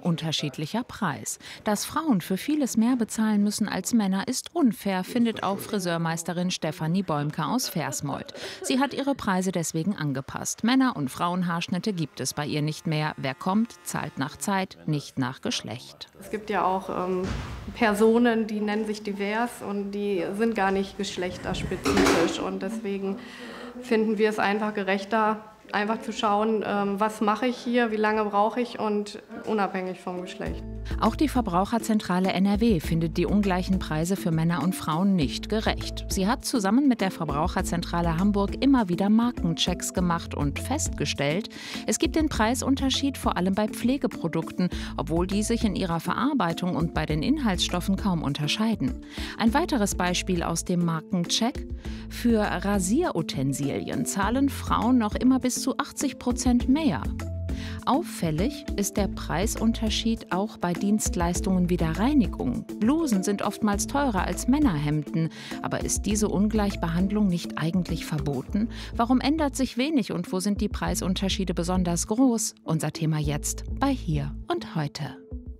unterschiedlicher Preis. Dass Frauen für vieles mehr bezahlen müssen als Männer, ist unfair, findet auch Friseurmeisterin Stefanie Bäumke aus Versmold. Sie hat ihre Preise deswegen angepasst. Männer- und Frauenhaarschnitte gibt es bei ihr nicht mehr. Wer kommt, zahlt nach Zeit, nicht nach Geschlecht. Es gibt ja auch Personen, die nennen sich divers und die sind gar nicht geschlechterspezifisch. Und deswegen finden wir es einfach gerechter, einfach zu schauen, was mache ich hier, wie lange brauche ich und unabhängig vom Geschlecht. Auch die Verbraucherzentrale NRW findet die ungleichen Preise für Männer und Frauen nicht gerecht. Sie hat zusammen mit der Verbraucherzentrale Hamburg immer wieder Markenchecks gemacht und festgestellt, es gibt den Preisunterschied vor allem bei Pflegeprodukten, obwohl die sich in ihrer Verarbeitung und bei den Inhaltsstoffen kaum unterscheiden. Ein weiteres Beispiel aus dem Markencheck: Für Rasierutensilien zahlen Frauen noch immer bis zu 80% mehr. Auffällig ist der Preisunterschied auch bei Dienstleistungen wie der Reinigung. Blusen sind oftmals teurer als Männerhemden. Aber ist diese Ungleichbehandlung nicht eigentlich verboten? Warum ändert sich wenig und wo sind die Preisunterschiede besonders groß? Unser Thema jetzt bei Hier und Heute.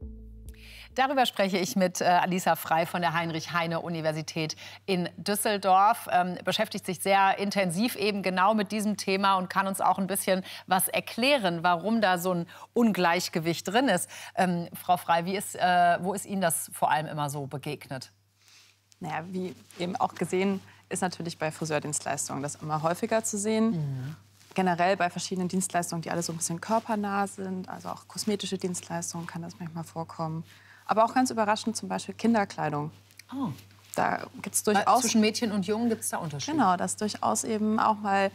Darüber spreche ich mit Alisa Frey von der Heinrich-Heine-Universität in Düsseldorf. Beschäftigt sich sehr intensiv eben genau mit diesem Thema und kann uns auch ein bisschen was erklären, warum da so ein Ungleichgewicht drin ist. Frau Frey, wo ist Ihnen das vor allem immer so begegnet? Naja, wie eben auch gesehen, ist natürlich bei Friseurdienstleistungen das immer häufiger zu sehen. Mhm. Generell bei verschiedenen Dienstleistungen, die alle so ein bisschen körpernah sind, also auch kosmetische Dienstleistungen kann das manchmal vorkommen. Aber auch ganz überraschend zum Beispiel Kinderkleidung. Oh. Da gibt's durchaus zwischen Mädchen und Jungen gibt es da Unterschiede. Genau, dass durchaus eben auch mal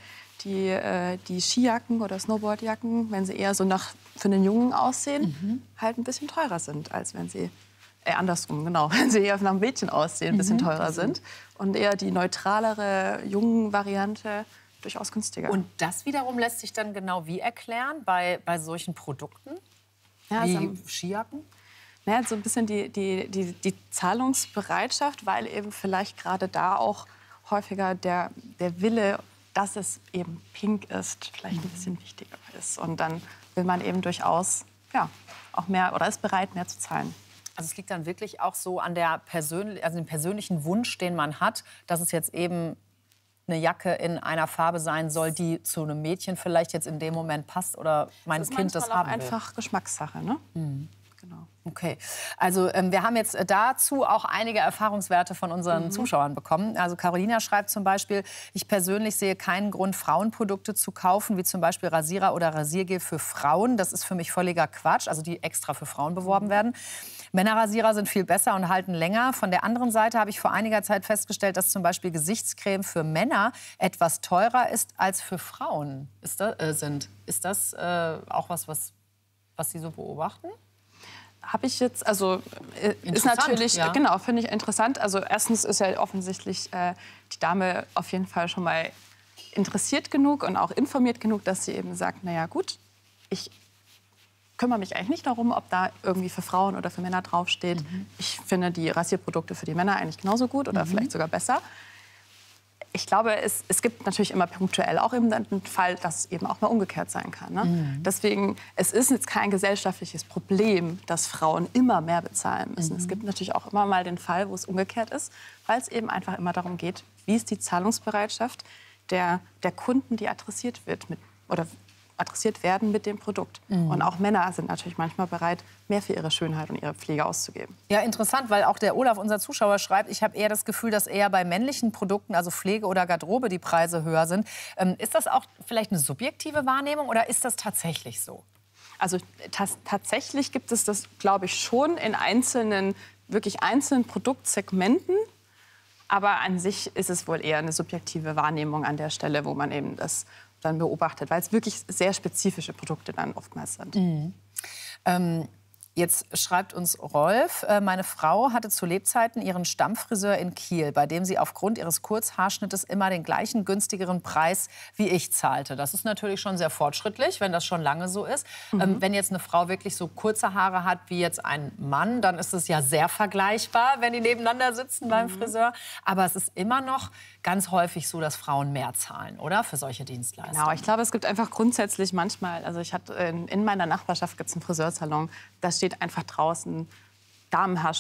die Skijacken oder Snowboardjacken, wenn sie eher so für einen Jungen aussehen, halt ein bisschen teurer sind, als wenn sie andersrum, genau, wenn sie eher nach einem Mädchen aussehen, ein bisschen teurer sind. Und eher die neutralere Jungen-Variante durchaus günstiger. Und das wiederum lässt sich dann genau wie erklären bei solchen Produkten? Ja, wie Skijacken? Naja, so ein bisschen die Zahlungsbereitschaft, weil eben vielleicht gerade da auch häufiger der Wille, dass es eben pink ist, vielleicht ein bisschen wichtiger ist. Und dann will man eben durchaus auch mehr oder ist bereit, mehr zu zahlen. Also es liegt dann wirklich auch so an dem persönlichen Wunsch, den man hat, dass es jetzt eben eine Jacke in einer Farbe sein soll, die zu einem Mädchen vielleicht jetzt in dem Moment passt oder mein Kind das haben will. Das ist einfach Geschmackssache, ne? Mhm. Genau. Okay, also wir haben jetzt dazu auch einige Erfahrungswerte von unseren Zuschauern bekommen. Also Carolina schreibt zum Beispiel: Ich persönlich sehe keinen Grund, Frauenprodukte zu kaufen, wie zum Beispiel Rasierer oder Rasiergel für Frauen. Das ist für mich völliger Quatsch, also die extra für Frauen beworben werden. Männerrasierer sind viel besser und halten länger. Von der anderen Seite habe ich vor einiger Zeit festgestellt, dass zum Beispiel Gesichtscreme für Männer etwas teurer ist als für Frauen Ist das auch was Sie so beobachten? Habe ich jetzt, also ist natürlich, genau, finde ich interessant. Also erstens ist ja offensichtlich die Dame auf jeden Fall schon mal interessiert genug und auch informiert genug, dass sie eben sagt, naja gut, ich kümmere mich eigentlich nicht darum, ob da irgendwie für Frauen oder für Männer draufsteht. Ich finde die Rasierprodukte für die Männer eigentlich genauso gut oder vielleicht sogar besser. Ich glaube, es gibt natürlich immer punktuell auch eben den Fall, dass es eben auch mal umgekehrt sein kann. Ne? Deswegen, es ist jetzt kein gesellschaftliches Problem, dass Frauen immer mehr bezahlen müssen. Es gibt natürlich auch immer mal den Fall, wo es umgekehrt ist, weil es eben einfach immer darum geht, wie ist die Zahlungsbereitschaft der Kunden, die adressiert werden mit dem Produkt. Und auch Männer sind natürlich manchmal bereit, mehr für ihre Schönheit und ihre Pflege auszugeben. Ja, interessant, weil auch der Olaf, unser Zuschauer, schreibt, ich habe eher das Gefühl, dass eher bei männlichen Produkten, also Pflege oder Garderobe, die Preise höher sind. Ist das auch vielleicht eine subjektive Wahrnehmung oder ist das tatsächlich so? Also tatsächlich gibt es das, glaube ich, schon in wirklich einzelnen Produktsegmenten. Aber an sich ist es wohl eher eine subjektive Wahrnehmung an der Stelle, wo man eben das dann beobachtet, weil es wirklich sehr spezifische Produkte dann oftmals sind. Jetzt schreibt uns Rolf, meine Frau hatte zu Lebzeiten ihren Stammfriseur in Kiel, bei dem sie aufgrund ihres Kurzhaarschnittes immer den gleichen günstigeren Preis wie ich zahlte. Das ist natürlich schon sehr fortschrittlich, wenn das schon lange so ist. Wenn jetzt eine Frau wirklich so kurze Haare hat wie jetzt ein Mann, dann ist es ja sehr vergleichbar, wenn die nebeneinander sitzen beim Friseur. Aber es ist immer noch ganz häufig so, dass Frauen mehr zahlen, oder? Für solche Dienstleistungen. Genau, ich glaube, es gibt einfach grundsätzlich manchmal, also in meiner Nachbarschaft gibt es einen Friseursalon, da steht einfach draußen Damenhaar